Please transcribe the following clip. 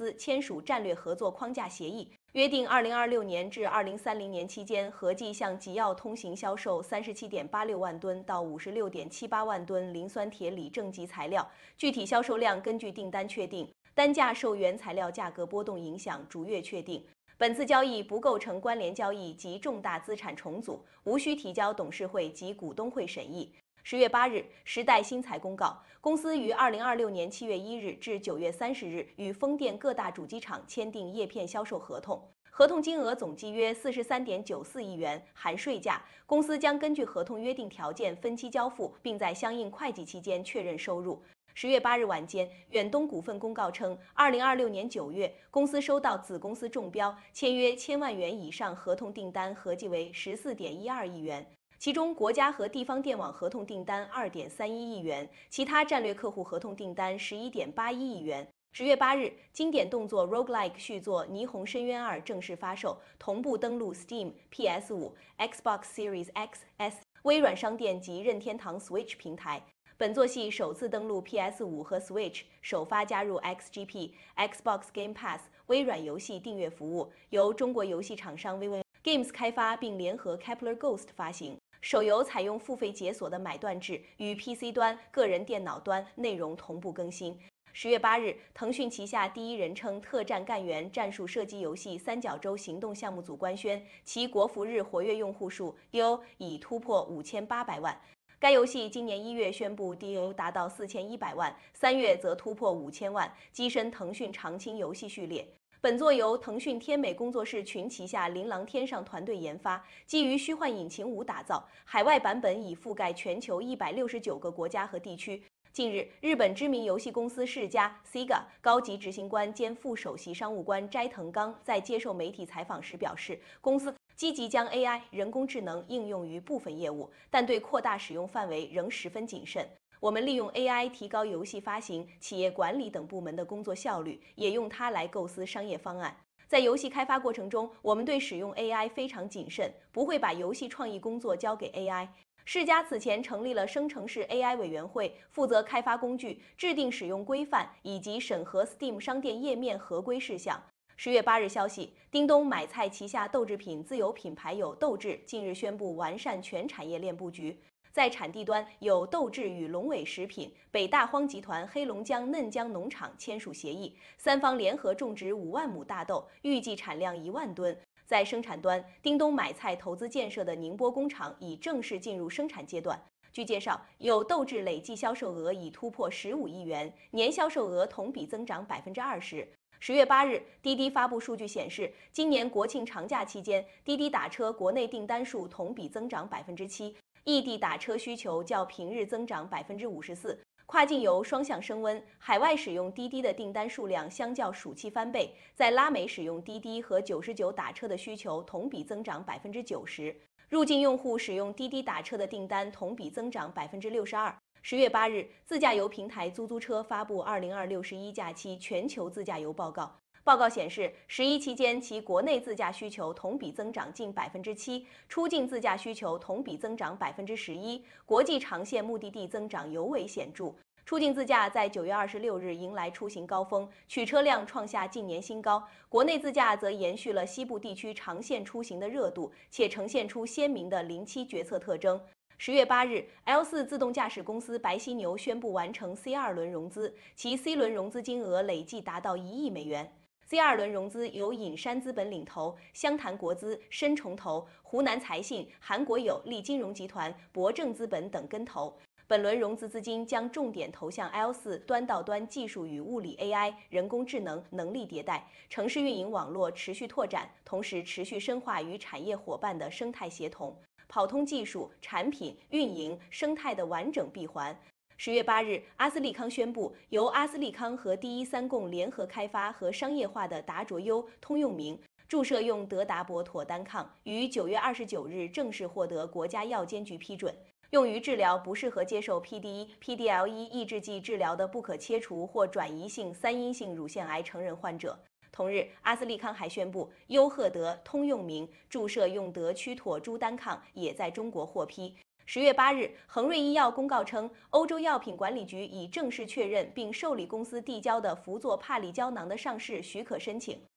司签署战略合作框架协议，约定2026年至2030年期间合计向吉奥通行销售37.86万吨到56.78万吨磷酸铁锂正极材料，具体销售量根据订单确定，单价受原材料价格波动影响，逐月确定。本次交易不构成关联交易及重大资产重组，无需提交董事会及股东会审议。10月8日，时代新材公告，公司于2026年7月1日至9月30日与风电各大主机厂签订叶片销售合同，合同金额总计约43.94亿元，含税价。公司将根据合同约定条件分期交付，并在相应会计期间确认收入。10月8日晚间，远东股份公告称，2026年9月，公司收到子公司中标签约1000万元以上合同订单，合计为14.12亿元。其中，国家和地方电网合同订单2.31亿元，其他战略客户合同订单11.81亿元。10月8日，经典动作 Roguelike 续作《霓虹深渊2》正式发售，同步登陆 Steam、PS5、Xbox Series X、S、微软商店及任天堂 Switch 平台。本作系首次登陆 PS5 和 Switch， 首发加入 XGP、Xbox Game Pass、微软游戏订阅服务，由中国游戏厂商 VV Games 开发，并联合 Kepler Ghost 发行。手游采用付费解锁的买断制，与 PC 端、个人电脑端内容同步更新。10月8日，腾讯旗下第一人称特战干员战术射击游戏《三角洲行动》项目组官宣，其国服日活跃用户数 DAU 已突破5800万。该游戏今年1月宣布 DAU 达到4100万，3月则突破5000万，跻身腾讯常青游戏序列。本作由腾讯天美工作室群旗下琳琅天上团队研发，基于虚幻引擎5打造，海外版本已覆盖全球169个国家和地区。近日，日本知名游戏公司世嘉 （Sega） 高级执行官兼副首席商务官斋藤刚在接受媒体采访时表示，公司积极将 AI 人工智能应用于部分业务，但对扩大使用范围仍十分谨慎。我们利用 AI 提高游戏发行、企业管理等部门的工作效率，也用它来构思商业方案。在游戏开发过程中，我们对使用 AI 非常谨慎，不会把游戏创意工作交给 AI。世嘉此前成立了生成式 AI 委员会，负责开发工具、制定使用规范以及审核 Steam 商店页面合规事项。10月8日消息，叮咚买菜旗下豆制品自有品牌有豆制近日宣布完善全产业链布局。在产地端，有豆制与龙尾食品、北大荒集团黑龙江嫩江农场签署协议，三方联合种植5万亩大豆，预计产量1万吨。在生产端，叮咚买菜投资建设的宁波工厂已正式进入生产阶段。据介绍，有豆制累计销售额已突破15亿元，年销售额同比增长20%。10月8日，滴滴发布数据显示，今年国庆长假期间，滴滴打车国内订单数同比增长7%，异地打车需求较平日增长54%。跨境游双向升温，海外使用滴滴的订单数量相较暑期翻倍，在拉美使用滴滴和99打车的需求同比增长90%，入境用户使用滴滴打车的订单同比增长62%。10月8日，自驾游平台租车发布2026-11假期全球自驾游报告。报告显示，11期间其国内自驾需求同比增长近7%，出境自驾需求同比增长11%，国际长线目的地增长尤为显著。出境自驾在9月26日迎来出行高峰，取车量创下近年新高。国内自驾则延续了西部地区长线出行的热度，且呈现出鲜明的零期决策特征。10月8日 ，L4 自动驾驶公司白犀牛宣布完成 C2 轮融资，其 C 轮融资金额累计达到1亿美元。C2 轮融资由隐山资本领投，湘潭国资、深重投、湖南财信、韩国有利金融集团、博正资本等跟投。本轮融资资金将重点投向 L4 端到端技术与物理 AI、人工智能能力迭代、城市运营网络持续拓展，同时持续深化与产业伙伴的生态协同，跑通技术、产品、运营、生态的完整闭环。10月8日，阿斯利康宣布，由阿斯利康和第一三共联合开发和商业化的达卓优通用名注射用德达博妥单抗，于9月29日正式获得国家药监局批准，用于治疗不适合接受 PDE、PDL1 抑制剂治疗的不可切除或转移性3阴性乳腺癌成人患者。同日，阿斯利康还宣布，优赫德通用名注射用德曲妥珠单抗也在中国获批。 10月8日，恒瑞医药公告称，欧洲药品管理局已正式确认并受理公司递交的氟唑帕利胶囊的上市许可申请。